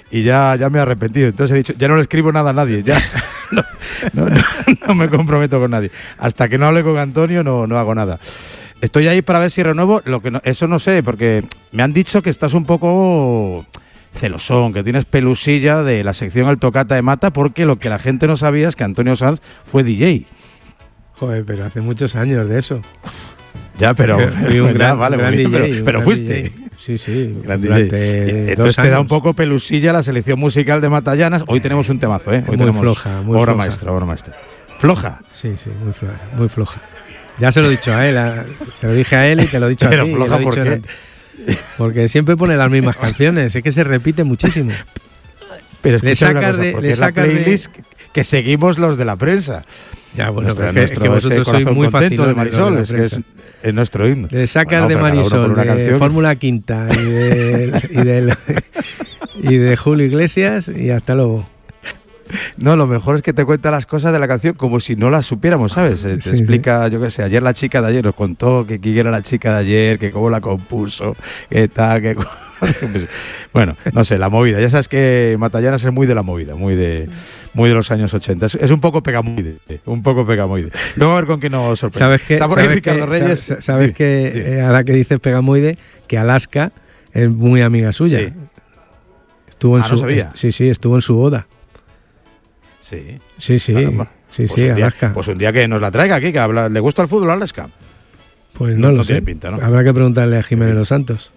y ya me he arrepentido. Entonces he dicho, ya no le escribo nada a nadie, ya no me comprometo con nadie. Hasta que no hable con Antonio no hago nada. Estoy ahí para ver si renuevo, eso no sé, porque me han dicho que estás un poco celosón, que tienes pelusilla de la sección El Tocata de Mata, porque lo que la gente no sabía es que Antonio Sanz fue DJ. Joder, pero hace muchos años de eso. Ya, pero un gran DJ, pero fuiste. DJ. Sí, gran DJ. Entonces te da un poco pelusilla la selección musical de Matallanas. Hoy tenemos un temazo, ¿eh? Hoy tenemos floja, obra maestra. ¿Floja? Sí, muy floja. Ya se lo he dicho a él, se lo dije a él y te lo he dicho a ti. Pero floja, ¿por qué? Porque siempre pone las mismas canciones, es que se repite muchísimo. Pero le sacas la playlist que seguimos los de la prensa. Ya, bueno, nuestro vosotros sois muy contento de Marisol, es nuestro himno. Le sacas de Marisol, de Fórmula Quinta y de Julio Iglesias y hasta luego. No, lo mejor es que te cuenta las cosas de la canción como si no las supiéramos, ¿sabes? Te explica, yo qué sé, ayer la chica de ayer nos contó que quién era la chica de ayer, que cómo la compuso, qué tal, qué... Bueno, no sé, la movida. Ya sabes que Matallanas es muy de la movida, muy de los años 80. Es un poco pegamoide, Luego a ver con qué nos sorprende. ¿Sabes qué? Está por ahí Ricardo Reyes. ¿Sabes que ahora que dices pegamoide, que Alaska es muy amiga suya? Sí. Estuvo en no sabía. Sí, estuvo en su boda. Sí. Caramba. Sí, Alaska. Pues un día que nos la traiga aquí, que ¿le gusta el fútbol a Alaska? Pues no lo sé. Tiene pinta, ¿no? Habrá que preguntarle a Jiménez Los Santos.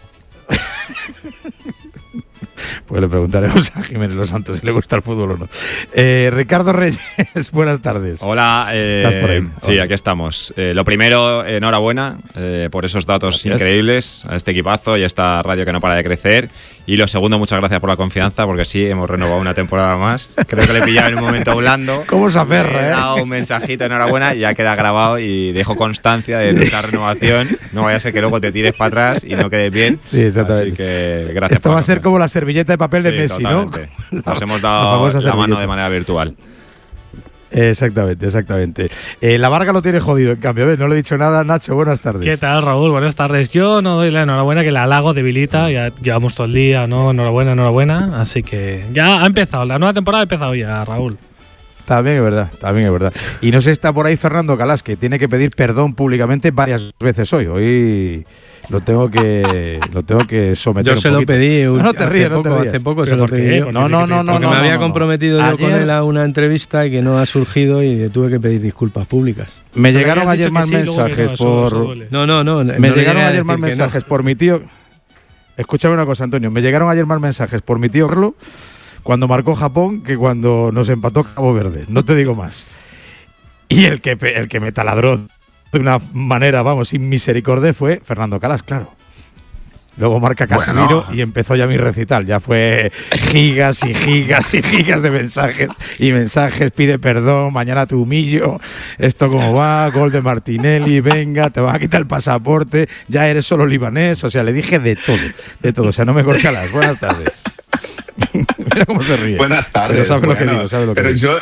Pues le preguntaremos a Jiménez Los Santos si le gusta el fútbol o no. Ricardo Reyes, buenas tardes. Hola. ¿Estás por ahí? Sí, aquí estamos. Lo primero, enhorabuena por esos datos increíbles a este equipazo y a esta radio que no para de crecer. Y lo segundo, muchas gracias por la confianza, porque sí, hemos renovado una temporada más. Creo que le he pillado en un momento blando. ¿Cómo se aferra, He dado un mensajito, enhorabuena, y ya queda grabado y dejo constancia de nuestra renovación. No vaya a ser que luego te tires para atrás y no quedes bien. Sí, exactamente. Así que gracias. Esto va a ser como la servilleta de papel de Messi, totalmente, ¿no? Nos hemos la dado la mano de manera virtual. Exactamente. La Varga lo tiene jodido, en cambio. No le he dicho nada. Nacho, buenas tardes. ¿Qué tal, Raúl? Buenas tardes. Yo no doy la enhorabuena, que la halago debilita. Ya llevamos todo el día, ¿no? Enhorabuena. Así que ya ha empezado. La nueva temporada ha empezado ya, Raúl. También es verdad. Y no sé, está por ahí Fernando Calas, que tiene que pedir perdón públicamente varias veces hoy. Hoy lo tengo que someter. Yo se lo pedí. No te rías. Hace poco se lo pedí. No. Porque me había comprometido yo con él a una entrevista y que no ha surgido y tuve que pedir disculpas públicas. Me llegaron ayer más mensajes por... Me llegaron ayer más mensajes por mi tío... Escúchame una cosa, Antonio. Me llegaron ayer más mensajes por mi tío Carlo cuando marcó Japón que cuando nos empató Cabo Verde. No te digo más. Y el que me taladró de una manera, sin misericordia, fue Fernando Calas, claro. Luego marca Casemiro y empezó ya mi recital. Ya fue gigas y gigas de mensajes. Y mensajes, pide perdón, mañana te humillo, esto cómo va, gol de Martinelli, venga, te van a quitar el pasaporte, ya eres solo libanés. O sea, le dije de todo. O sea, no me Calas. Buenas tardes. Mira cómo se ríe. Buenas tardes. Pero sabe lo que digo, pero yo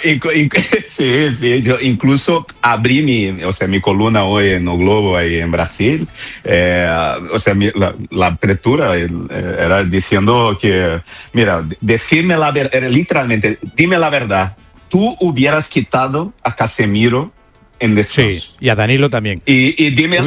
incluso abrí mi columna hoy en O Globo, ahí en Brasil. La apertura era diciendo que, mira, decirme la verdad, literalmente, dime la verdad. Tú hubieras quitado a Casemiro en descanso. Sí, y a Danilo también. Y dime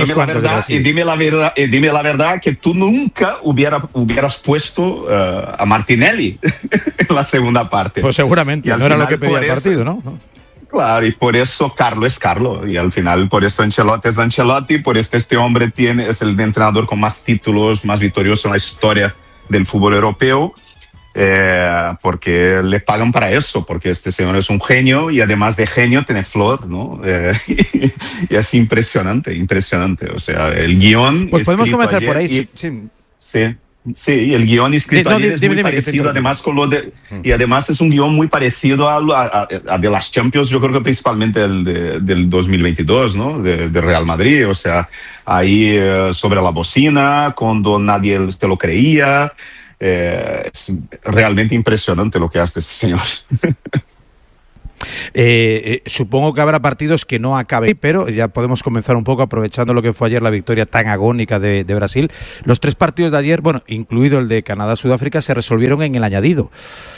la verdad que tú nunca hubieras puesto a Martinelli en la segunda parte. Pues seguramente, no era lo que pedía el partido, ¿no? Claro, y por eso Carlo es Carlo, y al final por eso Ancelotti es Ancelotti, por eso este hombre es el entrenador con más títulos, más victorioso en la historia del fútbol europeo. Porque le pagan para eso, porque este señor es un genio y además de genio tiene flor, ¿no? Y es impresionante. O sea, el guión... Pues podemos comenzar ayer, por ahí. Sí, y el guión escrito ayer es muy parecido, además con lo de... Y además es un guión muy parecido a de las Champions, yo creo que principalmente el del 2022, ¿no? De Real Madrid, o sea, ahí sobre la bocina, cuando nadie se lo creía... es realmente impresionante lo que hace este señor. Supongo que habrá partidos que no acaben, pero ya podemos comenzar un poco aprovechando lo que fue ayer la victoria tan agónica de Brasil. Los 3 partidos de ayer, bueno, incluido el de Canadá-Sudáfrica, se resolvieron en el añadido.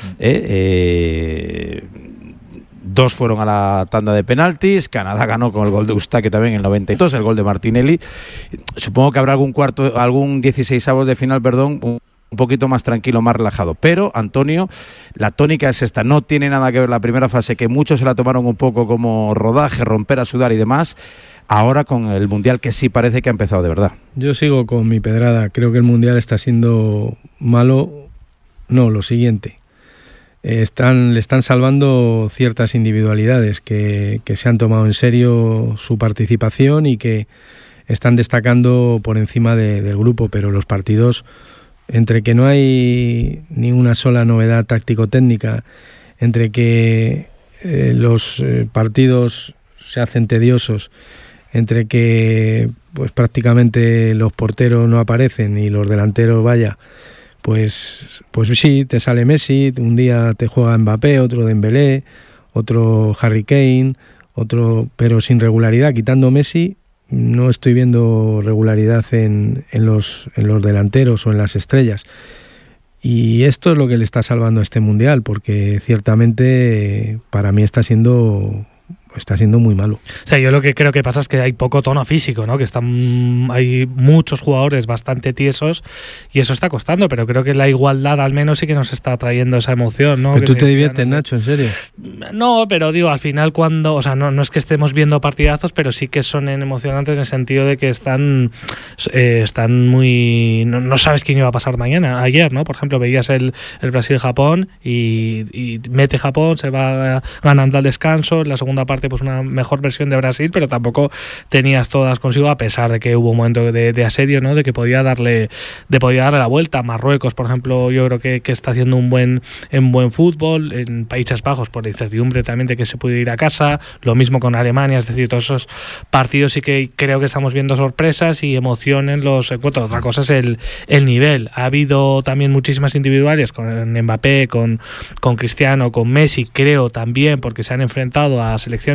2 fueron a la tanda de penaltis. Canadá ganó con el gol de Eustáquio también en el 92, el gol de Martinelli. Supongo que habrá algún 16avos de final, un poquito más tranquilo, más relajado. Pero, Antonio, la tónica es esta. No tiene nada que ver la primera fase, que muchos se la tomaron un poco como rodaje, romper a sudar y demás. Ahora con el Mundial, que sí parece que ha empezado de verdad. Yo sigo con mi pedrada. Creo que el Mundial está siendo malo. No, lo siguiente. Le están salvando ciertas individualidades que se han tomado en serio su participación y que están destacando por encima del grupo, pero los partidos, entre que no hay ni una sola novedad táctico-técnica, entre que los partidos se hacen tediosos, entre que pues prácticamente los porteros no aparecen y los delanteros pues sí, te sale Messi, un día te juega Mbappé, otro Dembélé, otro Harry Kane, pero sin regularidad. Quitando Messi, no estoy viendo regularidad en los delanteros o en las estrellas. Y esto es lo que le está salvando a este Mundial, porque ciertamente para mí está siendo muy malo. O sea, yo lo que creo que pasa es que hay poco tono físico, ¿no? Que hay muchos jugadores bastante tiesos y eso está costando, pero creo que la igualdad al menos sí que nos está trayendo esa emoción, ¿no? Pero tú te diviertes, Nacho, ¿en serio? No, pero digo, al final no es que estemos viendo partidazos, pero sí que son emocionantes en el sentido de que están muy... No sabes quién iba a pasar mañana. Ayer, ¿no? Por ejemplo, veías el Brasil-Japón y mete Japón, se va ganando al descanso, en la segunda parte pues una mejor versión de Brasil, pero tampoco tenías todas consigo, a pesar de que hubo un momento de asedio, ¿no? De que podía darle la vuelta. Marruecos, por ejemplo, yo creo que está haciendo un buen fútbol. En Países Bajos, por la incertidumbre también de que se puede ir a casa. Lo mismo con Alemania, es decir, todos esos partidos sí que creo que estamos viendo sorpresas y emoción en los encuentros. Otra cosa es el nivel. Ha habido también muchísimas individuales con Mbappé, con Cristiano, con Messi, creo también, porque se han enfrentado a selecciones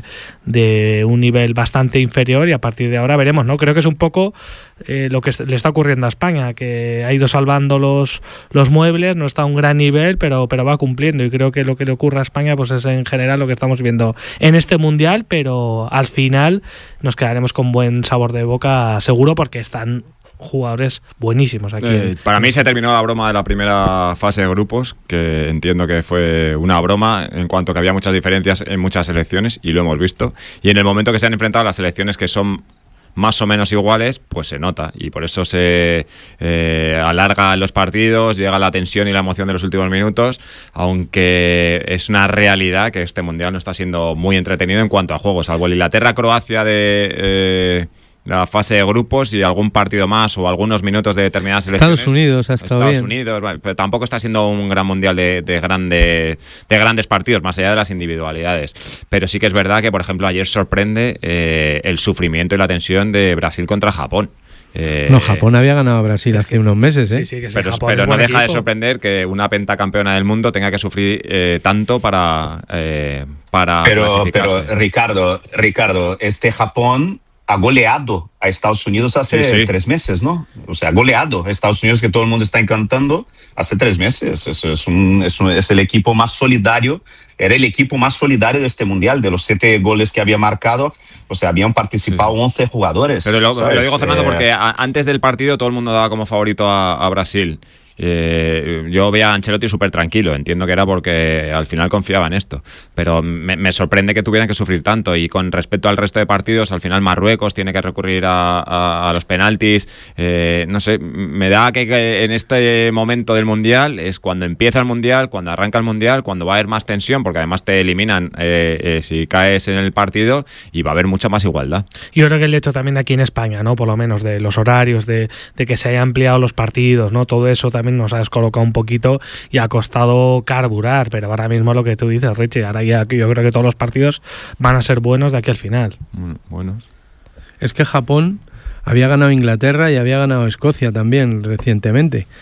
de un nivel bastante inferior y a partir de ahora veremos, ¿no? Creo que es un poco lo que le está ocurriendo a España, que ha ido salvando los muebles, no está a un gran nivel, pero va cumpliendo, y creo que lo que le ocurre a España pues es en general lo que estamos viendo en este Mundial, pero al final nos quedaremos con buen sabor de boca seguro, porque están jugadores buenísimos aquí. Para mí se terminó la broma de la primera fase de grupos, que entiendo que fue una broma en cuanto que había muchas diferencias en muchas selecciones, y lo hemos visto, y en el momento que se han enfrentado las selecciones que son más o menos iguales, pues se nota, y por eso se alargan los partidos, llega la tensión y la emoción de los últimos minutos, aunque es una realidad que este Mundial no está siendo muy entretenido en cuanto a juegos, salvo el Inglaterra-Croacia de la fase de grupos y algún partido más o algunos minutos de determinadas selecciones. Estados Unidos ha estado bien. Estados Unidos, vale, pero tampoco está siendo un gran Mundial de grandes partidos, más allá de las individualidades. Pero sí que es verdad que, por ejemplo, ayer sorprende el sufrimiento y la tensión de Brasil contra Japón. Japón había ganado a Brasil hace unos meses, ¿eh? Sí, pero no deja de sorprender que una pentacampeona del mundo tenga que sufrir tanto para pero Ricardo, este Japón ha goleado a Estados Unidos hace 3 meses, ¿no? O sea, ha goleado a Estados Unidos, que todo el mundo está encantando, hace 3 meses. Es el equipo más solidario, era el equipo más solidario de este Mundial, de los 7 goles que había marcado. O sea, habían participado 11 jugadores. Pero lo digo, Fernando, porque antes del partido todo el mundo daba como favorito a Brasil. Yo veía a Ancelotti súper tranquilo, entiendo que era porque al final confiaba en esto, pero me sorprende que tuvieran que sufrir tanto. Y con respecto al resto de partidos, al final Marruecos tiene que recurrir a los penaltis, no sé, me da que en este momento del Mundial es cuando empieza el Mundial, cuando arranca el Mundial, cuando va a haber más tensión, porque además te eliminan si caes en el partido, y va a haber mucha más igualdad. Yo creo que el hecho también aquí en España, ¿no? Por lo menos de los horarios, de que se hayan ampliado los partidos, ¿no? Todo eso también nos ha descolocado un poquito y ha costado carburar, pero ahora mismo lo que tú dices, Richie, ahora ya yo creo que todos los partidos van a ser buenos de aquí al final. Buenos. Es que Japón había ganado Inglaterra y había ganado Escocia también recientemente.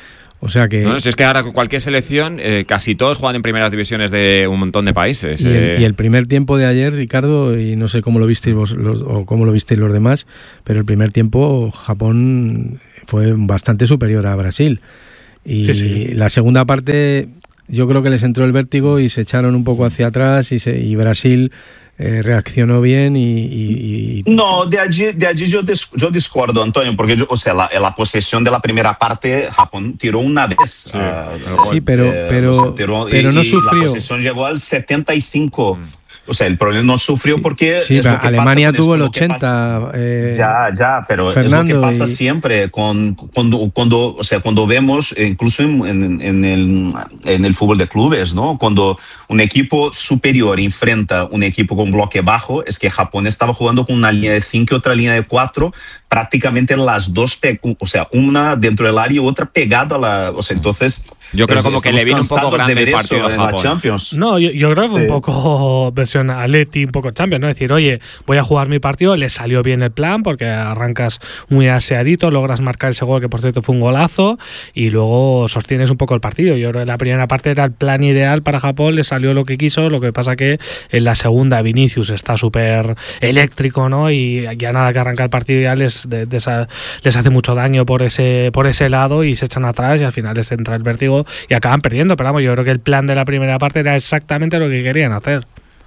O sea que... No, si es que ahora cualquier selección, casi todos juegan en primeras divisiones de un montón de países. Y el primer tiempo de ayer, Ricardo, y no sé cómo lo visteis vos o cómo lo visteis los demás, pero el primer tiempo Japón fue bastante superior a Brasil. Y la segunda parte yo creo que les entró el vértigo y se echaron un poco hacia atrás y Brasil... reaccionó bien y... No, de allí yo discordo, Antonio, porque la posesión de la primera parte, Japón tiró una vez. Sí, pero no sufrió. La posesión llegó al 75%. O sea, el problema no sufrió porque... Sí, es lo que Alemania pasa tuvo el 80. Pero Fernando, es lo que pasa siempre cuando vemos, incluso en el fútbol de clubes, ¿no? Cuando un equipo superior enfrenta un equipo con bloque bajo, es que Japón estaba jugando con una línea de 5 y otra línea de 4, prácticamente las dos, una dentro del área y otra pegada a la... entonces... Yo creo como que le viene un poco grande el partido a Japón. No, yo creo que un poco versión Atleti, un poco Champions, ¿no? Es decir, oye, voy a jugar mi partido, le salió bien el plan porque arrancas muy aseadito, logras marcar ese gol que por cierto fue un golazo y luego sostienes un poco el partido. Yo creo que la primera parte era el plan ideal para Japón, le salió lo que quiso, lo que pasa que en la segunda Vinicius está súper eléctrico, ¿no? Y ya nada que arrancar el partido ya les hace mucho daño por ese lado y se echan atrás y al final les entra el vértigo y acaban perdiendo, pero vamos, yo creo que el plan de la primera parte era exactamente lo que querían hacer.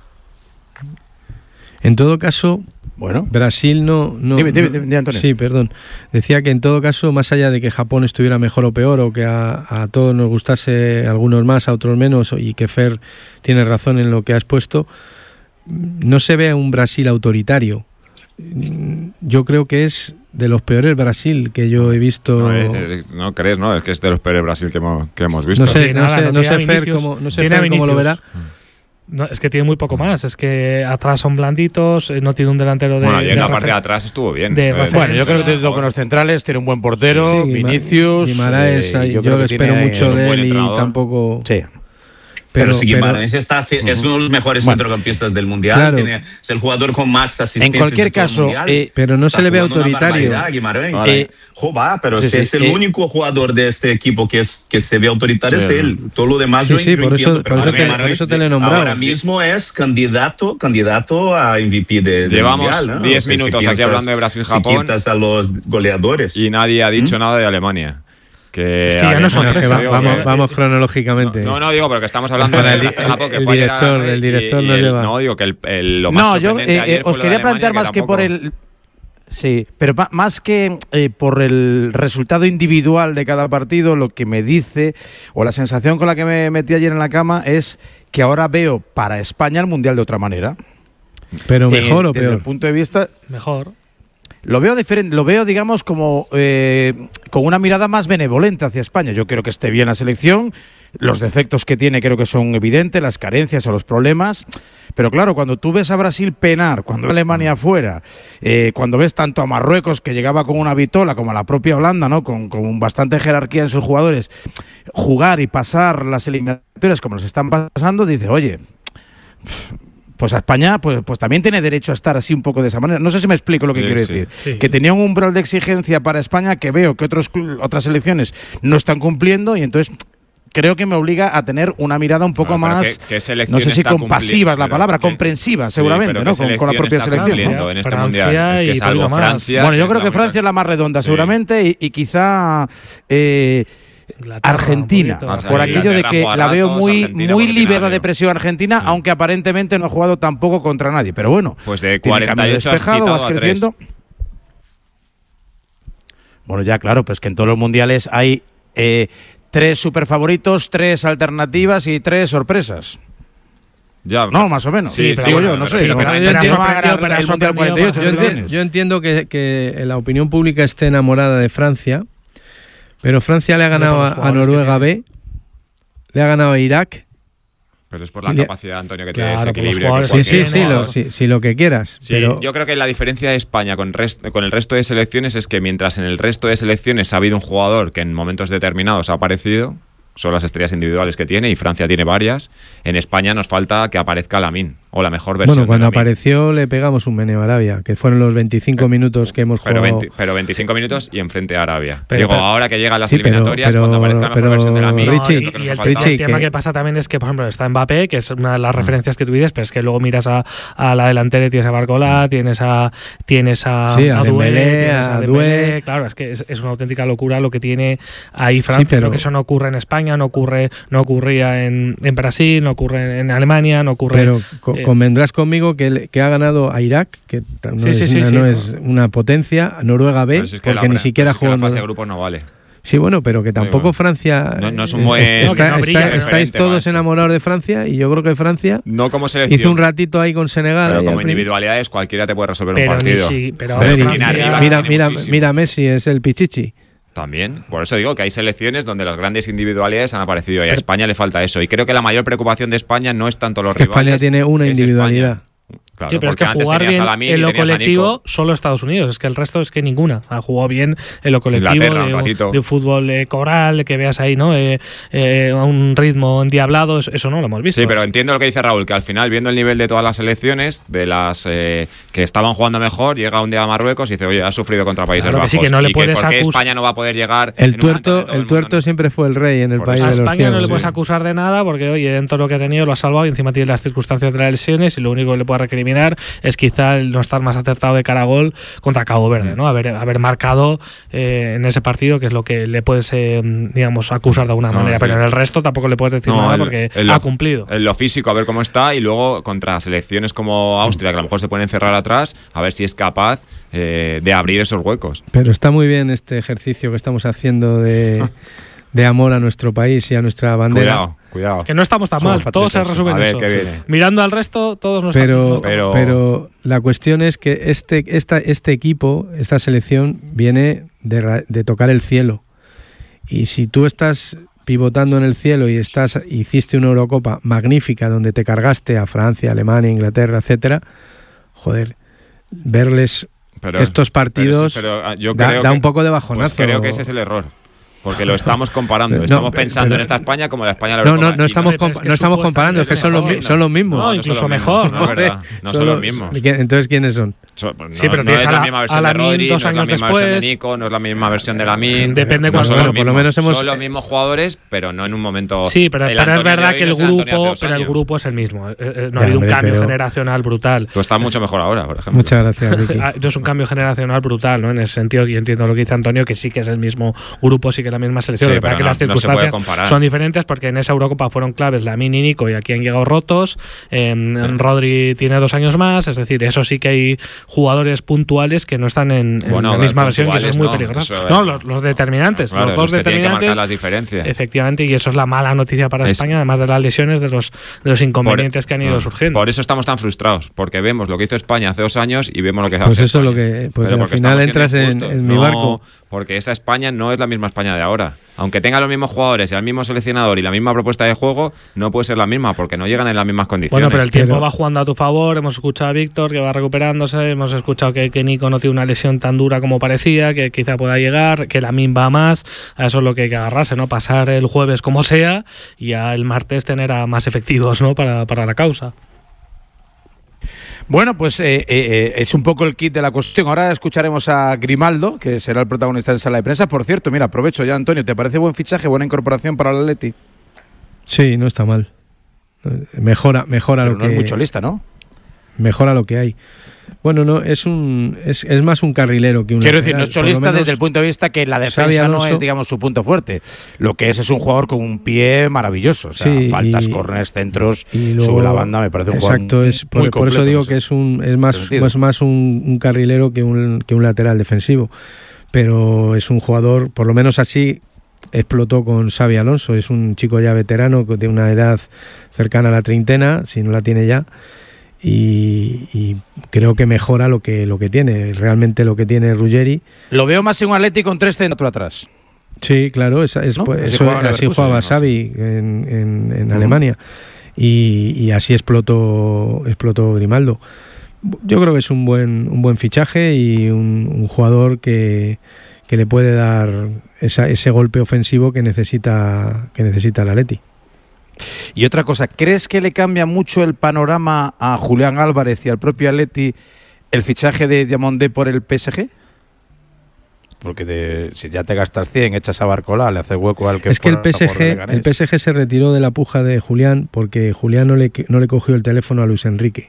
En todo caso, bueno, Brasil no Dime, Antonio. Sí, perdón. Decía que en todo caso, más allá de que Japón estuviera mejor o peor, o que a todos nos gustase, a algunos más, a otros menos, y que Fer tiene razón en lo que ha expuesto, no se ve a un Brasil autoritario. Yo creo que es de los peores Brasil que yo he visto. No crees, ¿no? Es que es de los peores Brasil que hemos visto. No sé Fer cómo lo verá. No, es que tiene muy poco más. Es que atrás son blanditos, no tiene un delantero de... Bueno, y en la parte de atrás estuvo bien. Bueno, yo creo que tiene dos buenos centrales, tiene un buen portero, Vinicius... Guimaraes, yo espero mucho de él y tampoco... Sí. Pero Guimaraes es uno de los mejores centrocampistas del Mundial, claro. Es el jugador con más asistencias. En cualquier caso, pero no se le ve autoritario. Pero es el único jugador de este equipo que se ve autoritario, es él. Todo lo demás por eso te lo he nombrado. Ahora mismo es candidato a MVP del Llevamos Mundial. Llevamos 10 minutos aquí hablando de Brasil-Japón. Si quitas a los goleadores. Y nadie ha dicho nada de Alemania. Es que ya no son vamos cronológicamente. No, digo, pero que estamos hablando de Japón, que el director nos lleva. No, digo que lo más sorprendente de ayer os quería plantear más que por el... Sí, pero más que por el resultado individual de cada partido, lo que me dice, o la sensación con la que me metí ayer en la cama, es que ahora veo para España el Mundial de otra manera. ¿Pero mejor o peor? Desde el punto de vista... Mejor. Lo veo diferente, lo veo, digamos, como con una mirada más benevolente hacia España. Yo creo que esté bien la selección, los defectos que tiene creo que son evidentes, las carencias o los problemas, pero claro, cuando tú ves a Brasil penar, cuando ves a Alemania afuera, cuando ves tanto a Marruecos, que llegaba con una vitola, como a la propia Holanda, ¿no? Con bastante jerarquía en sus jugadores, jugar y pasar las eliminatorias como los están pasando, dices, oye... Pues a España pues también tiene derecho a estar así un poco de esa manera. No sé si me explico lo que quiero decir. Sí. Que tenía un umbral de exigencia para España que veo que otras selecciones no están cumpliendo y entonces creo que me obliga a tener una mirada un poco más, no sé si compasiva es la palabra, comprensiva seguramente, ¿no? Con la propia selección, ¿no? En este Mundial. Es que salvo Francia... Bueno, yo creo que Francia es la más redonda seguramente y quizá... Argentina, por aquello de que la veo muy librada de presión Argentina, aunque aparentemente no ha jugado tampoco contra nadie, pero bueno, pues de 48 despejado, vas creciendo. Bueno, ya claro, pues que en todos los mundiales hay 3 superfavoritos, 3 alternativas y 3 sorpresas. Ya, no, más o menos. Sí, digo yo, no sé. Yo entiendo que la opinión pública esté enamorada de Francia. Pero Francia le ha ganado a Noruega B, le ha ganado a Irak. Pero es por la capacidad, Antonio, que tiene ese equilibrio. Sí, lo que quieras. Sí, pero... Yo creo que la diferencia de España con el resto de selecciones es que mientras en el resto de selecciones ha habido un jugador que en momentos determinados ha aparecido, son las estrellas individuales que tiene, y Francia tiene varias, en España nos falta que aparezca Lamine o la mejor versión. Bueno, cuando apareció le pegamos un meneo a Arabia, que fueron los 25 minutos que hemos jugado. Pero 25 minutos y enfrente a Arabia. Ahora que llegan las eliminatorias, cuando aparezca la mejor versión de Lamine. Y el tema que pasa también es que, por ejemplo, está Mbappé, que es una de las referencias que tú dices, pero es que luego miras a la delantera y tienes a Barcola, tienes a Dembélé, claro, es que es una auténtica locura lo que tiene ahí Francia. Pero que eso no ocurre en España, no ocurría en Brasil, no ocurre en Alemania, no ocurre. Pero convendrás conmigo que ha ganado a Irak, que no es una potencia, Noruega B, porque ni siquiera juega. La fase de grupos no vale. Sí, bueno, pero que tampoco Francia. No es un buen. Estáis todos enamorados de Francia y yo creo que Francia no como selección. Hizo un ratito ahí con Senegal. Pero como individualidades, cualquiera te puede resolver un partido. Mira, Messi es el Pichichi. También, por eso digo que hay selecciones donde las grandes individualidades han aparecido y a España le falta eso. Y creo que la mayor preocupación de España no es tanto los rivales. España tiene una individualidad. Claro, sí, pero es que jugar bien en lo colectivo solo Estados Unidos, es que el resto es que ninguna ha jugado bien en lo colectivo de un fútbol coral, que veas ahí, ¿no? A un ritmo endiablado, eso no lo hemos visto. Sí, pero entiendo lo que dice Raúl, que al final, viendo el nivel de todas las selecciones, de las que estaban jugando mejor, llega un día a Marruecos y dice, oye, has sufrido contra Países Bajos. Sí, que no le puedes ¿por qué España no va a poder llegar? El tuerto siempre fue el rey en el país de los cielos. A España no le puedes acusar de nada porque, oye, dentro de lo que ha tenido lo ha salvado y encima tiene las circunstancias de las lesiones y lo único que le puede recriminar es quizá el no estar más acertado de cara a gol contra Cabo Verde, ¿no? Haber marcado en ese partido, que es lo que le puedes, digamos, acusar de alguna manera, pero en el resto tampoco le puedes decir nada porque ha cumplido. En lo físico, a ver cómo está, y luego contra selecciones como Austria, que a lo mejor se pueden encerrar atrás, a ver si es capaz de abrir esos huecos. Pero está muy bien este ejercicio que estamos haciendo de amor a nuestro país y a nuestra bandera. Cuidado. Que no estamos tan mal, todo se resume en eso. Mirando al resto, todos no estamos mal. Pero la cuestión es que este equipo, esta selección, viene de tocar el cielo. Y si tú estás pivotando en el cielo y hiciste una Eurocopa magnífica donde te cargaste a Francia, Alemania, Inglaterra, etcétera, joder, verles estos partidos da un poco de bajonazo. Pues creo que ese es el error. Porque lo estamos comparando. Estamos pensando en esta España como la España de la Eurocopa. No estamos comparando, es que son los mismos. No, incluso mejor. No es verdad, no son los mismos. Entonces, ¿quiénes son? Sí, pero no es la misma versión de Rodri, no es la misma versión de Nico, no es la misma versión de Lamine. Depende cuándo. Por lo menos son los mismos jugadores, pero no en un momento. Sí, pero es verdad que el grupo es el mismo. No ha habido un cambio generacional brutal. Tú estás mucho mejor ahora, por ejemplo. Muchas gracias, Ricky. No es un cambio generacional brutal, ¿no? En ese sentido, yo entiendo lo que dice Antonio, que sí que es el mismo grupo, sí que es la misma selección. Lo que pasa es que las circunstancias son diferentes, porque en esa Eurocopa fueron claves Lamine y Nico, y aquí han llegado rotos. Rodri tiene 2 años más, es decir, eso sí que hay jugadores puntuales que no están en la misma versión, y eso es muy peligroso. Los determinantes, los dos determinantes, que marcar las diferencias. Efectivamente, y eso es la mala noticia para España, además de las lesiones, de los inconvenientes que han ido surgiendo. Por eso estamos tan frustrados, porque vemos lo que hizo España hace 2 años y vemos lo que hace Pues eso es lo que al final entras en mi barco. Porque esa España no es la misma España de ahora. Aunque tenga los mismos jugadores y al mismo seleccionador y la misma propuesta de juego, no puede ser la misma, porque no llegan en las mismas condiciones. Bueno, pero el tiempo va jugando a tu favor. Hemos escuchado a Víctor, que va recuperándose. Hemos escuchado que Nico no tiene una lesión tan dura como parecía, que quizá pueda llegar, que Lamine va más. A eso es lo que hay que agarrarse, ¿no? Pasar el jueves como sea y ya el martes tener a más efectivos, ¿no? para la causa. Bueno, pues es un poco el kit de la cuestión. Ahora escucharemos a Grimaldo, que será el protagonista en sala de prensa. Por cierto, mira, aprovecho ya, Antonio, ¿te parece buen fichaje, buena incorporación para el Atleti? Sí, no está mal. Mejora pero lo no que... es mucho lista, ¿no? Mejora lo que hay. Bueno, no, es más un carrilero que un Quiero decir, no es cholista desde el punto de vista que la defensa no es, digamos, su punto fuerte. Lo que es un jugador con un pie maravilloso. O sea, faltas, córneres, centros, y luego, sube la banda, me parece un jugador muy completo. Por eso digo que es más un carrilero que un lateral defensivo. Pero es un jugador, por lo menos así explotó con Xabi Alonso. Es un chico ya veterano de una edad cercana a la treintena, si no la tiene ya. Y creo que mejora lo que tiene, realmente lo que tiene Ruggeri. Lo veo más en un Atlético con 3 centros atrás. Sí, claro, así jugaba Xavi en Alemania y así explotó Grimaldo. Yo creo que es un buen fichaje y un jugador que le puede dar ese golpe ofensivo que necesita el Atleti. Y otra cosa, ¿crees que le cambia mucho el panorama a Julián Álvarez y al propio Atleti el fichaje de Diamandé por el PSG? Porque si ya te gastas 100, echas a Barcola, le haces hueco al que... Es que el PSG se retiró de la puja de Julián porque Julián no le cogió el teléfono a Luis Enrique.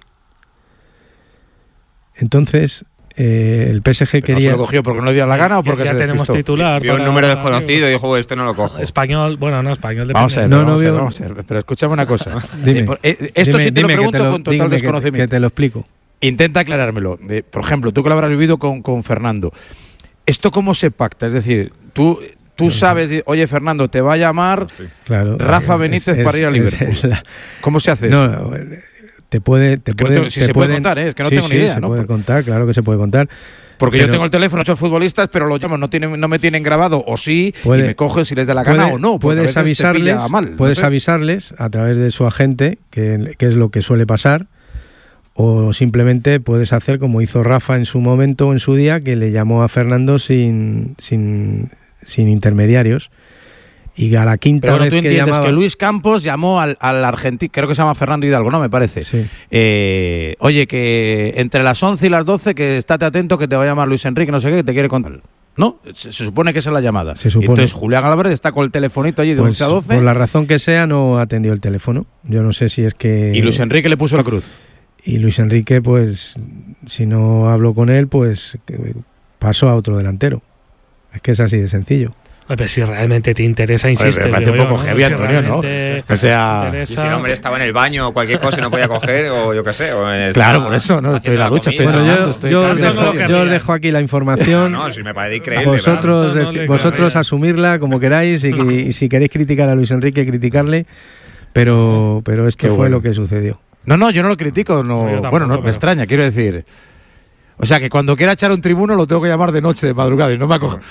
Entonces... el PSG quería... ¿No se lo cogió porque no le dio la gana o porque ya se tenemos despistó? Titular. Vio un número desconocido y dijo, este no lo cojo. Español, bueno, no, español. Vamos a ver, pero escúchame una cosa. Esto sí te lo pregunto con total desconocimiento. Que te lo explico. Intenta aclarármelo. Por ejemplo, tú que lo habrás vivido con Fernando. ¿Esto cómo se pacta? Es decir, tú sabes, oye, Fernando, te va a llamar Rafa Benítez para ir a Liverpool. ¿Cómo se hace eso? No, Te puede contar, es que no tengo ni idea. Se puede contar, claro que se puede contar. Porque yo tengo el teléfono de 8 futbolistas, pero los llamo, no me tienen grabado, o sí, y me cogen si les da la gana o no. Puedes avisarles a través de su agente, que es lo que suele pasar, o simplemente puedes hacer como hizo Rafa en su momento, en su día, que le llamó a Fernando sin intermediarios. Y a la quinta pero vez tú entiendes que llamaba... que Luis Campos llamó al argentino, creo que se llama Fernando Hidalgo, ¿no? Me parece. Sí. Oye, que entre las 11 y las 12, que estate atento, que te va a llamar Luis Enrique, no sé qué, que te quiere contar. ¿No? Se supone que esa es la llamada. Se supone. Entonces Julián Álvarez está con el telefonito allí de 11 a 12. Por la razón que sea, no atendió el teléfono. Yo no sé si es que... Y Luis Enrique le puso la cruz. Y Luis Enrique, pues, si no habló con él, pues pasó a otro delantero. Es que es así de sencillo. Pero si realmente te interesa, insiste. Me parece un poco heavy, Antonio, ¿no? O sea... Y si el hombre estaba en el baño o cualquier cosa y no podía coger, o yo qué sé. Claro, por eso, ¿no? Estoy en la lucha, yo os dejo aquí la información. No, si me parece increíble. Vosotros asumirla como queráis y si queréis criticar a Luis Enrique, criticarle, pero esto fue lo que sucedió. No, yo no lo critico, me extraña, quiero decir. O sea, que cuando quiera echar un tribuno lo tengo que llamar de noche, de madrugada, y no me ha cogido.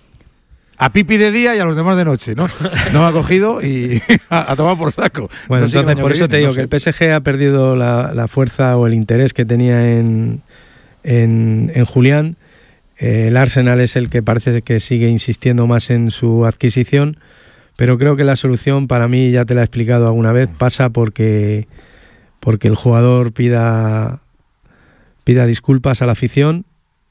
A Pipi de día y a los demás de noche, ¿no? No me ha cogido y a tomar por saco. Bueno, entonces por eso te digo que el PSG ha perdido la fuerza o el interés que tenía en Julián. El Arsenal es el que parece que sigue insistiendo más en su adquisición, pero creo que la solución, para mí, ya te la he explicado alguna vez, pasa porque el jugador pida disculpas a la afición,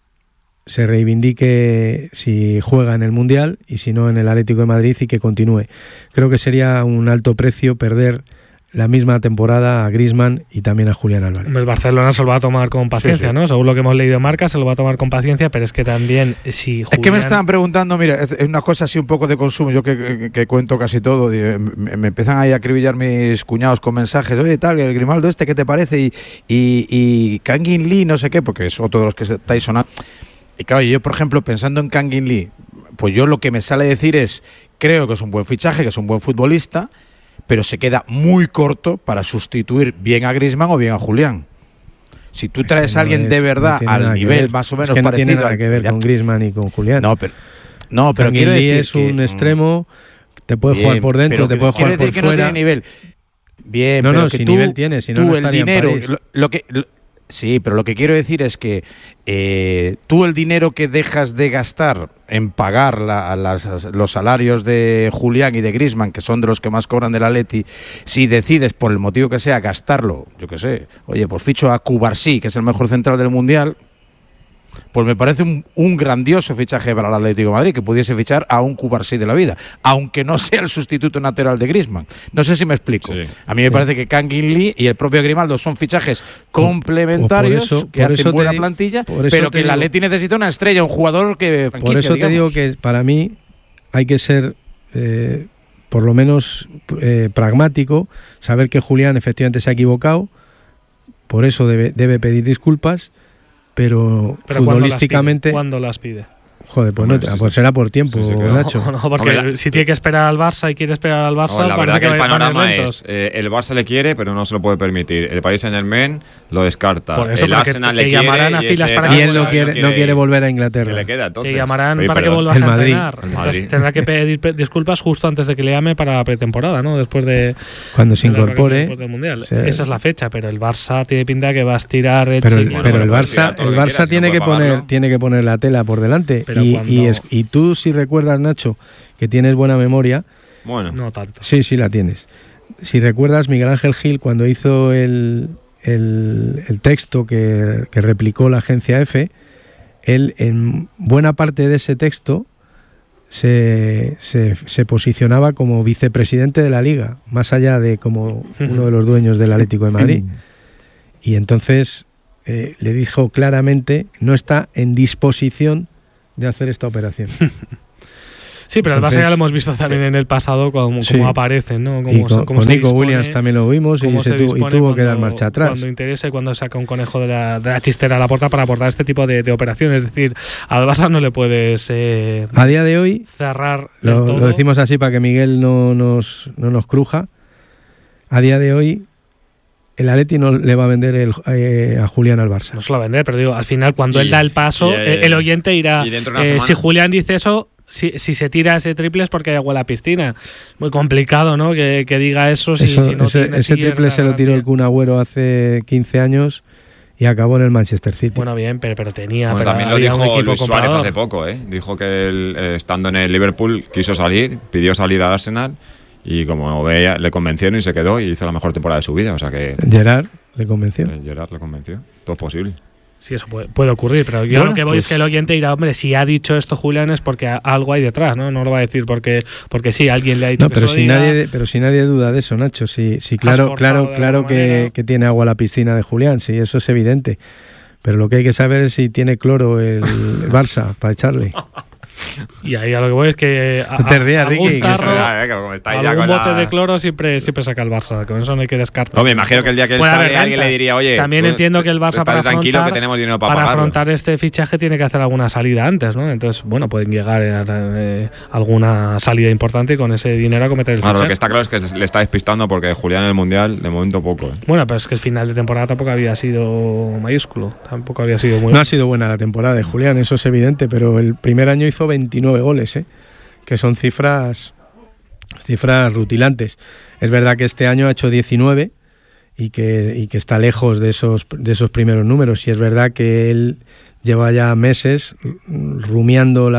se reivindique si juega en el Mundial y si no en el Atlético de Madrid y que continúe. Creo que sería un alto precio perder la misma temporada a Griezmann y también a Julián Álvarez. El Barcelona se lo va a tomar con paciencia, ¿no? Según lo que hemos leído en Marca, se lo va a tomar con paciencia, pero es que también si Julián... Es que me estaban preguntando, mira, es una cosa así un poco de consumo, yo que cuento casi todo, me empiezan ahí a acribillar mis cuñados con mensajes, oye, tal, el Grimaldo ¿qué te parece? Y Kangin Lee, no sé qué, porque es otro de los que estáis sonando. Y claro, yo, por ejemplo, pensando en Kangin Lee, pues yo lo que me sale decir es, creo que es un buen fichaje, que es un buen futbolista, pero se queda muy corto para sustituir bien a Griezmann o bien a Julián. Si tú traes a alguien de verdad al nivel más o menos parecido... No tiene nada que ver con Griezmann y con Julián. No, pero quiero decir es un extremo, te puede jugar por dentro, te puede jugar por fuera. No tiene nivel. Bien, no, pero no, que si tú, nivel tiene, si no, no estaría en París. Sí, pero lo que quiero decir es que tú el dinero que dejas de gastar en pagar los salarios de Julián y de Griezmann, que son de los que más cobran del Atleti, si decides, por el motivo que sea, gastarlo, yo qué sé, oye, pues ficho a Cubarsí, que es el mejor central del Mundial, pues me parece un grandioso fichaje para el Atlético de Madrid, que pudiese fichar a un Cubarsí de la vida, aunque no sea el sustituto natural de Griezmann. No sé si me explico. Sí. A mí me parece que Kangin Lee y el propio Grimaldo son fichajes complementarios que hacen buena plantilla, pero que el Atleti necesita una estrella, un jugador que... Por eso te digo que para mí hay que ser... por lo menos pragmático, saber que Julián efectivamente se ha equivocado, por eso debe pedir disculpas, pero futbolísticamente... ¿Cuándo las pide? Joder, pues será por tiempo, Nacho. No, porque si tiene que esperar al Barça y quiere esperar al Barça... la verdad que el panorama es, el Barça le quiere, pero no se lo puede permitir. El Paris Saint-Germain lo descarta. Por eso, el Arsenal le quiere y él no quiere volver a Inglaterra. ¿Qué le queda, entonces? Te llamarán para que vuelvas a entrenar. Tendrá que pedir disculpas justo antes de que le llame para la pretemporada, ¿no? Después de... Cuando se incorpore. Después del Mundial. Esa es la fecha, pero el Barça tiene pinta que va a estirar... Pero el Barça tiene que poner la tela por delante. Y tú, si recuerdas, Nacho, que tienes buena memoria... Bueno. No tanto. Sí, la tienes. si recuerdas, Miguel Ángel Gil, cuando hizo el texto que replicó la agencia EFE, él en buena parte de ese texto se posicionaba como vicepresidente de la Liga, más allá de como uno de los dueños del Atlético de Madrid. Y entonces le dijo claramente, no está en disposición de hacer esta operación. Sí, pero entonces, el Barça ya lo hemos visto también en el pasado como aparecen, ¿no? Con Nico Williams también lo vimos y tuvo que dar marcha atrás. Cuando interesa y cuando saca un conejo de la chistera a la puerta para aportar este tipo de operaciones. Es decir, al Barça no le puedes a día de hoy cerrar lo decimos así para que Miguel no nos cruja. A día de hoy el Atleti no le va a vender a Julián al Barça. No se lo va a vender, pero digo, al final cuando él da el paso, el oyente irá... si Julián dice eso... Si se tira ese triple es porque hay agua en la piscina. Muy complicado, ¿no? Que diga eso. Ese triple se lo tiró el Kun Agüero hace 15 años y acabó en el Manchester City. Bueno, bien, pero tenía... Bueno, también lo dijo Luis Suárez hace poco, ¿eh? Dijo que él, estando en el Liverpool, quiso salir, pidió salir al Arsenal y como veía, le convencieron y se quedó y hizo la mejor temporada de su vida. O sea que... Gerard le convenció. Todo es posible. Sí, eso puede ocurrir, pero yo lo que voy es que el oyente dirá, hombre, si ha dicho esto Julián es porque algo hay detrás, ¿no? No lo va a decir porque sí, alguien le ha dicho pero si nadie duda de eso, Nacho. Sí, claro que tiene agua la piscina de Julián, sí, eso es evidente. Pero lo que hay que saber es si tiene cloro el Barça para echarle. Y ahí a lo que voy es que te rías, Ricky, algún bote de cloro siempre saca el Barça, con eso no hay que descartar. No, me imagino que el día que él sale alguien le diría, oye, también entiendo que el Barça para afrontar este fichaje tiene que hacer alguna salida antes, ¿no? Entonces, bueno, pueden llegar a alguna salida importante y con ese dinero a cometer el fichaje. Lo que está claro es que le está despistando porque Julián en el Mundial de momento poco. Bueno, pero es que el final de temporada tampoco había sido mayúsculo, tampoco había sido muy... No ha sido buena la temporada de Julián, eso es evidente, pero el primer año hizo 29 goles, que son cifras rutilantes. Es verdad que este año ha hecho 19 y que está lejos de esos primeros números, y es verdad que él lleva ya meses rumiando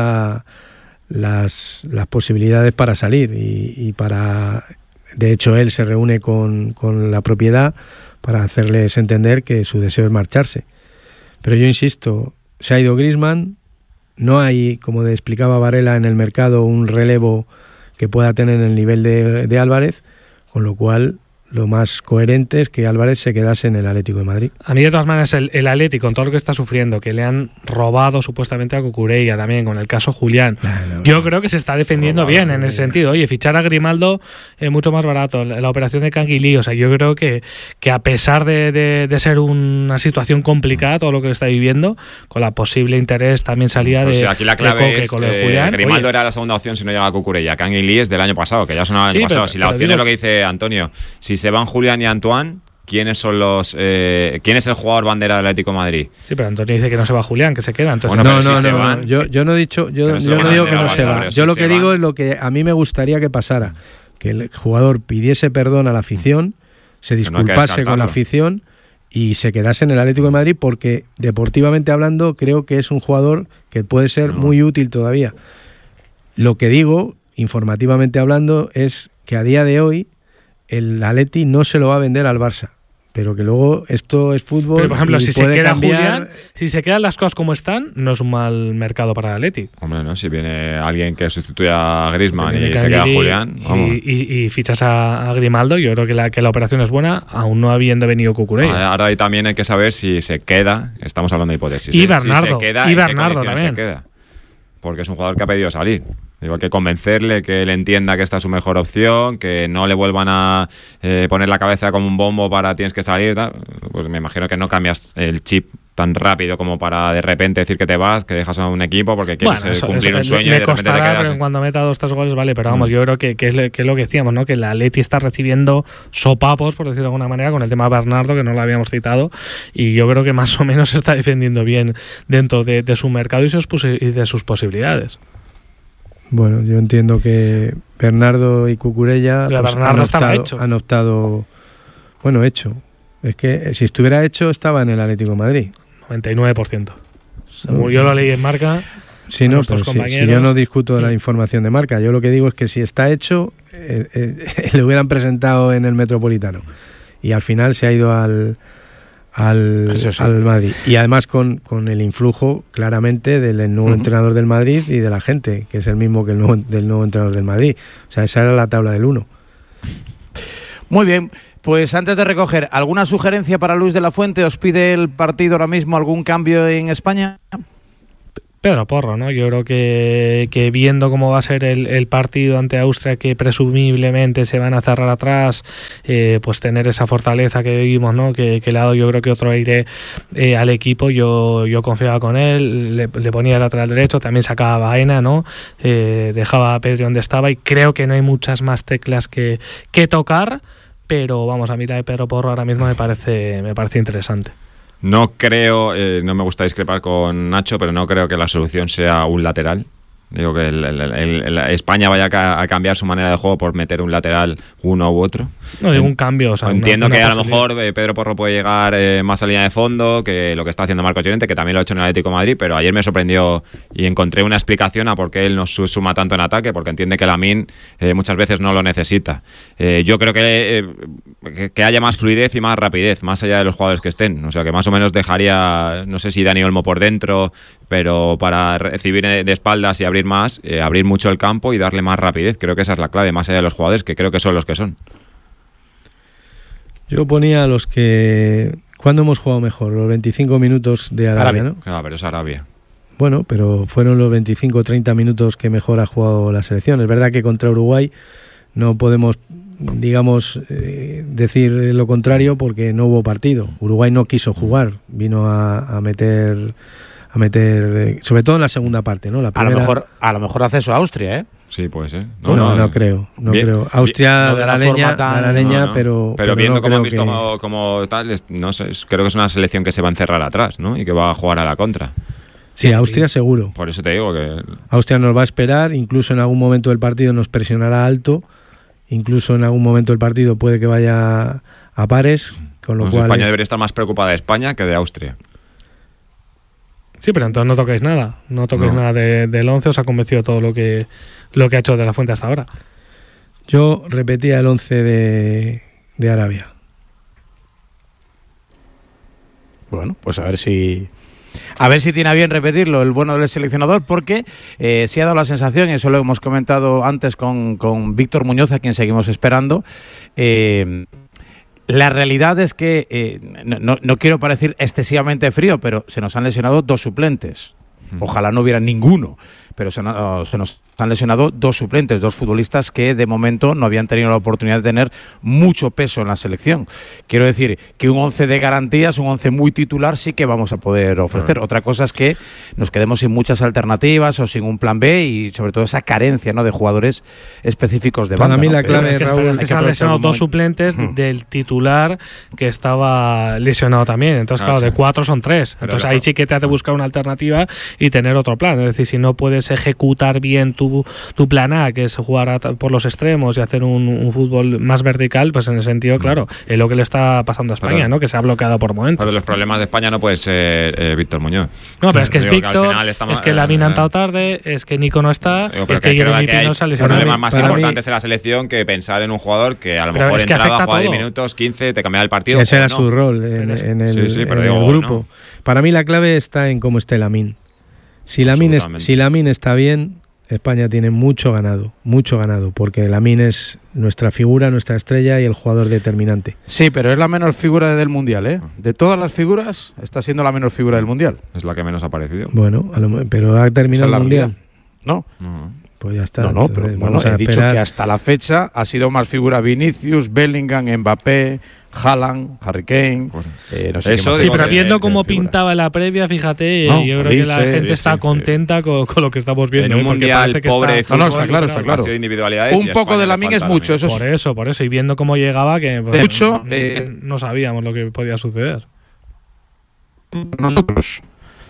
las posibilidades para salir y para... De hecho, él se reúne con la propiedad para hacerles entender que su deseo es marcharse. Pero yo insisto, se ha ido Griezmann. No hay, como explicaba Varela, en el mercado un relevo que pueda tener el nivel de Álvarez, con lo cual lo más coherente es que Álvarez se quedase en el Atlético de Madrid. A mí, de todas maneras, el Atlético, con todo lo que está sufriendo, que le han robado supuestamente a Cucurella también, con el caso Julián, yo creo que se está defendiendo bien en ese sentido. Oye, fichar a Grimaldo es mucho más barato, la operación de Canguilí, o sea, yo creo que a pesar de ser una situación complicada, todo lo que le está viviendo, con la posible interés también salía de aquí la clave Coque, con lo de Julián. Grimaldo era la segunda opción si no llegaba a Cucurella. Canguilí es del año pasado, que ya sonaba el año pasado. Si la opción es lo que dice Antonio, si se van Julián y Antoine, ¿quién es el jugador bandera del Atlético de Madrid? Sí, pero Antonio dice que no se va Julián, que se queda. Entonces no. Yo no he dicho, yo no digo que no se va. Yo lo que digo es lo que a mí me gustaría que pasara, que el jugador pidiese perdón a la afición, se disculpase con la afición y se quedase en el Atlético de Madrid, porque deportivamente hablando creo que es un jugador que puede ser muy útil todavía. Lo que digo, informativamente hablando, es que a día de hoy el Atleti no se lo va a vender al Barça, pero que luego esto es fútbol. Pero, por ejemplo, y si se queda Julián, si se quedan las cosas como están, no es un mal mercado para el Atleti. Hombre, no, si viene alguien que sustituya a Griezmann y se queda Julián, y fichas a Grimaldo, yo creo que la operación es buena, aún no habiendo venido Cucurella. Ahora ahí también hay que saber si se queda, estamos hablando de hipótesis. Y Bernardo, si se queda, Bernardo también. Se queda, porque es un jugador que ha pedido salir. Digo, hay que convencerle, que él entienda que esta es su mejor opción, que no le vuelvan a poner la cabeza como un bombo para tienes que salir. Tal. Pues me imagino que no cambias el chip tan rápido como para de repente decir que te vas, que dejas a un equipo porque quieres cumplir un sueño y de repente te quedas. Pero cuando meta 2 o 3 goles, vale, pero vamos, yo creo que es lo que decíamos, ¿no? Que la Atleti está recibiendo sopapos, por decirlo de alguna manera, con el tema de Bernardo, que no lo habíamos citado, y yo creo que más o menos se está defendiendo bien dentro de su mercado y de sus posibilidades. Bueno, yo entiendo que Bernardo y Cucurella han optado, bueno, hecho. Es que si estuviera hecho, estaba en el Atlético de Madrid. 99%. Según yo lo leí en Marca. Sí, no, pero si yo no discuto de la información de Marca, yo lo que digo es que si está hecho, le hubieran presentado en el Metropolitano y al final se ha ido al Madrid. Y además con el influjo claramente del nuevo entrenador del Madrid y de la gente, que es el mismo que del nuevo entrenador del Madrid. O sea, esa era la tabla del 1. Muy bien. Pues antes de recoger, ¿alguna sugerencia para Luis de la Fuente? ¿Os pide el partido ahora mismo algún cambio en España? Pedro Porro, ¿no? Yo creo que viendo cómo va a ser el partido ante Austria, que presumiblemente se van a cerrar atrás, pues tener esa fortaleza que vimos, ¿no? Que le ha dado yo creo que otro aire al equipo. Yo confiaba con él, le ponía el lateral derecho, también sacaba a Baena, ¿no? Dejaba a Pedri donde estaba y creo que no hay muchas más teclas que tocar, pero vamos, a mí la de Pedro Porro ahora mismo me parece interesante. No creo, no me gusta discrepar con Nacho, pero no creo que la solución sea un lateral. Digo que España vaya a cambiar su manera de juego por meter un lateral uno u otro. No, digo un cambio. O sea, entiendo que a lo mejor Pedro Porro puede llegar más a línea de fondo que lo que está haciendo Marcos Llorente, que también lo ha hecho en el Atlético de Madrid, pero ayer me sorprendió y encontré una explicación a por qué él no suma tanto en ataque, porque entiende que Lamine muchas veces no lo necesita. Yo creo que haya más fluidez y más rapidez, más allá de los jugadores que estén. O sea, que más o menos dejaría, no sé si Dani Olmo por dentro, pero para recibir de espaldas y abrir más, abrir mucho el campo y darle más rapidez. Creo que esa es la clave, más allá de los jugadores, que creo que son los que son. Yo ponía a los que... ¿Cuándo hemos jugado mejor? Los 25 minutos de Arabia, ¿no? Ah, pero es Arabia. Bueno, pero fueron los 25 o 30 minutos que mejor ha jugado la selección. Es verdad que contra Uruguay no podemos, digamos, decir lo contrario porque no hubo partido. Uruguay no quiso jugar, vino a meter, sobre todo en la segunda parte, ¿no? La primera... A lo mejor hace eso a Austria, ¿eh? Sí, puede ser. No creo. Austria de la leña, pero viendo no cómo han visto como tal, no sé, creo que es una selección que se va a encerrar atrás, ¿no? Y que va a jugar a la contra. Sí, Austria seguro. Por eso te digo que... Austria nos va a esperar, incluso en algún momento del partido nos presionará alto, incluso en algún momento del partido puede que vaya a pares, con lo cual... España debería estar más preocupada de España que de Austria. Sí, pero entonces no toquéis nada. No toquéis nada del 11. Os ha convencido todo lo que ha hecho de la Fuente hasta ahora. Yo repetía el 11 de Arabia. Bueno, pues a ver si tiene a bien repetirlo el bueno del seleccionador, porque sí ha dado la sensación, y eso lo hemos comentado antes con Víctor Muñoz, a quien seguimos esperando. La realidad es que, no quiero parecer excesivamente frío, pero se nos han lesionado 2 suplentes. Ojalá no hubiera ninguno, pero se nos han lesionado 2 suplentes, 2 futbolistas que de momento no habían tenido la oportunidad de tener mucho peso en la selección. Quiero decir que un 11 de garantías, un 11 muy titular, sí que vamos a poder ofrecer. Otra cosa es que nos quedemos sin muchas alternativas o sin un plan B y sobre todo esa carencia, ¿no?, de jugadores específicos de banda. Para mí la clave, Raúl, es que se han lesionado 2 suplentes del titular que estaba lesionado también. Entonces, claro, de 4 son 3. Entonces ahí sí que te hace buscar una alternativa y tener otro plan. Es decir, si no puedes ejecutar bien tu plan A, que es jugar por los extremos y hacer un fútbol más vertical, pues en ese sentido, claro, es lo que le está pasando a España, ¿no? Que se ha bloqueado por momentos. Pero los problemas de España no puede ser Víctor Muñoz. No, pero es que es Víctor, es que Lamine ha entrado tarde, es que Nico no está, es que Jeremy Pino se ha lesionado. Problemas más importantes en la selección que pensar en un jugador que a lo mejor entraba, jugaba 10 minutos, 15, te cambiaba el partido. Ese era su rol en el grupo. Para mí la clave está en cómo esté Lamine. Si Lamine está bien, España tiene mucho ganado, porque Lamine es nuestra figura, nuestra estrella y el jugador determinante. Sí, pero es la menor figura del Mundial, ¿eh? De todas las figuras, está siendo la menor figura del Mundial. Es la que menos ha aparecido. Bueno, pero ha terminado el Mundial. ¿No? Pues ya está. No, pero bueno, he dicho que hasta la fecha ha sido más figura Vinicius, Bellingham, Mbappé, Haaland, Harry Kane. No sé eso, sí, pero viendo cómo pintaba la previa, fíjate, yo creo que la gente está contenta con lo que estamos viendo. En un mundial pobre, está claro. Un poco de Lamine es mucho. Por eso. Y viendo cómo llegaba, que de hecho, no sabíamos lo que podía suceder. Nosotros.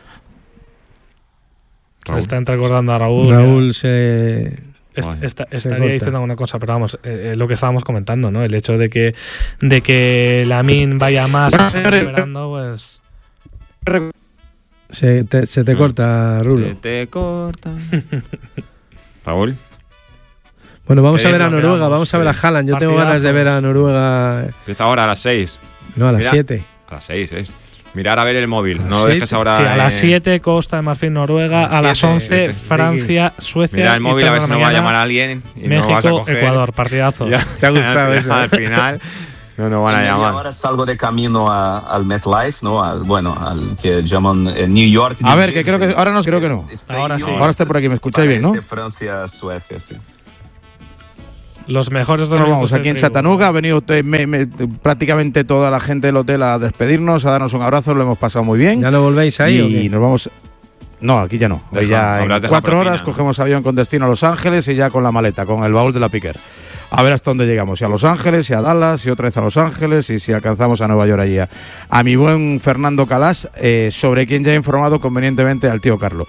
Se está entrecordando a Raúl. Raúl se estaría diciendo alguna cosa, pero vamos, lo que estábamos comentando, ¿no? El hecho de que Lamine vaya más esperando, pues... Se te corta, Rulo. Se te corta. Raúl. Bueno, vamos a ver a Noruega, vamos a ver a Haaland. Yo tengo ganas de ver a Noruega. Empieza ahora a las 6. No, a las 7. A las 6, ¿eh? Mirar a ver el móvil, no lo dejes ahora. Sí, a las 7 Costa de Marfil, Noruega, a las 11 Francia, Suecia. Mira el móvil a ver si no va a llamar a alguien. Y México, no vas a coger. Ecuador, partidazo. Ya, ¿te ha gustado eso? Al final no nos van a llamar. Ahora salgo de camino al MetLife, ¿no? Al que llaman New York. A ver, que creo que ahora no, creo que no. Ahora sí. Ahora está por aquí, me escucháis bien, ¿no? Francia, Suecia, sí. Los mejores dos. Nos vamos aquí en Chattanooga. Ha venido prácticamente toda la gente del hotel a despedirnos, a darnos un abrazo. Lo hemos pasado muy bien. ¿Ya no volvéis ahí? Y nos vamos. No, aquí ya no. Ya en 4 horas cogemos avión con destino a Los Ángeles y ya con la maleta, con el baúl de la Piquer. A ver hasta dónde llegamos, si a Los Ángeles, si a Dallas, si otra vez a Los Ángeles y si alcanzamos a Nueva York allí. A mi buen Fernando Calas, sobre quien ya he informado convenientemente al tío Carlos.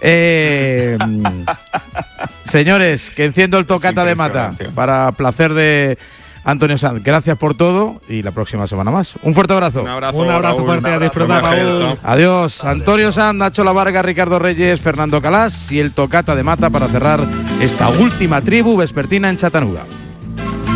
Señores, que enciendo el tocata de mata para placer de Antonio Sanz. Gracias por todo y la próxima semana más. Un fuerte abrazo. Un abrazo fuerte, a disfrutar, Raúl. Adiós. Antonio Sanz, Nacho La Varga, Ricardo Reyes, Fernando Calas y el tocata de mata para cerrar esta última tribu vespertina en Chattanooga.